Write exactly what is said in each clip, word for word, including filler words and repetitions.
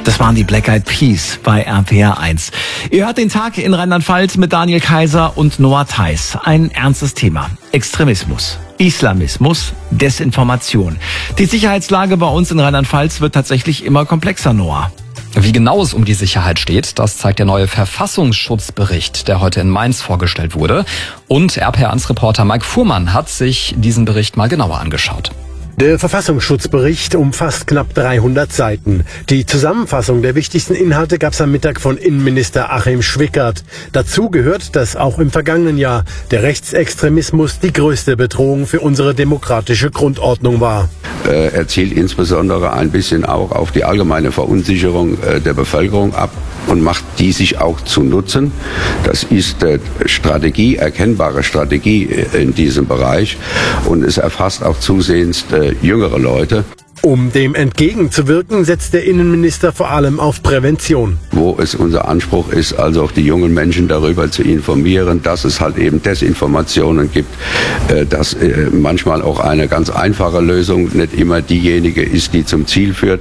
Das waren die Black Eyed Peas bei R P R eins. Ihr hört den Tag in Rheinland-Pfalz mit Daniel Kaiser und Noah Theis. Ein ernstes Thema. Extremismus, Islamismus, Desinformation. Die Sicherheitslage bei uns in Rheinland-Pfalz wird tatsächlich immer komplexer, Noah. Wie genau es um die Sicherheit steht, das zeigt der neue Verfassungsschutzbericht, der heute in Mainz vorgestellt wurde. Und R P R eins Reporter Mike Fuhrmann hat sich diesen Bericht mal genauer angeschaut. Der Verfassungsschutzbericht umfasst knapp dreihundert Seiten. Die Zusammenfassung der wichtigsten Inhalte gab es am Mittag von Innenminister Achim Schwickert. Dazu gehört, dass auch im vergangenen Jahr der Rechtsextremismus die größte Bedrohung für unsere demokratische Grundordnung war. Er zielt insbesondere ein bisschen auch auf die allgemeine Verunsicherung der Bevölkerung ab und macht die sich auch zu nutzen. Das ist Strategie, erkennbare Strategie in diesem Bereich, und es erfasst auch zusehends jüngere Leute. Um dem entgegenzuwirken, setzt der Innenminister vor allem auf Prävention. Wo es unser Anspruch ist, also auch die jungen Menschen darüber zu informieren, dass es halt eben Desinformationen gibt, dass manchmal auch eine ganz einfache Lösung nicht immer diejenige ist, die zum Ziel führt.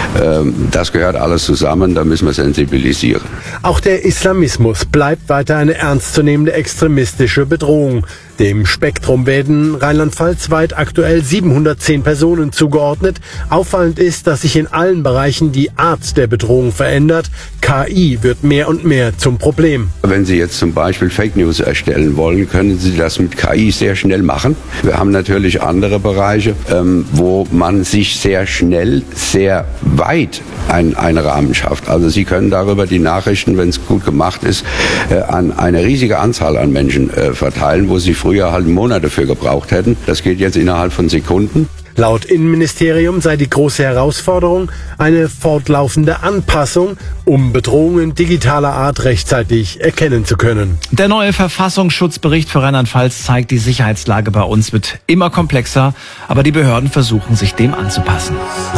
Das gehört alles zusammen, da müssen wir sensibilisieren. Auch der Islamismus bleibt weiter eine ernstzunehmende extremistische Bedrohung. Dem Spektrum werden rheinland-pfalzweit aktuell siebenhundertzehn Personen zugeordnet. Auffallend ist, dass sich in allen Bereichen die Art der Bedrohung verändert. K I wird mehr und mehr zum Problem. Wenn Sie jetzt zum Beispiel Fake News erstellen wollen, können Sie das mit K I sehr schnell machen. Wir haben natürlich andere Bereiche, ähm, wo man sich sehr schnell, sehr weit ein, einen Rahmen schafft. Also Sie können darüber die Nachrichten, wenn es gut gemacht ist, äh, an eine riesige Anzahl an Menschen äh, verteilen, wo Sie früher halt Monate für gebraucht hätten. Das geht jetzt innerhalb von Sekunden. Laut Innenministerium sei die große Herausforderung eine fortlaufende Anpassung, um Bedrohungen digitaler Art rechtzeitig erkennen zu können. Der neue Verfassungsschutzbericht für Rheinland-Pfalz zeigt, die Sicherheitslage bei uns wird immer komplexer, aber die Behörden versuchen, sich dem anzupassen.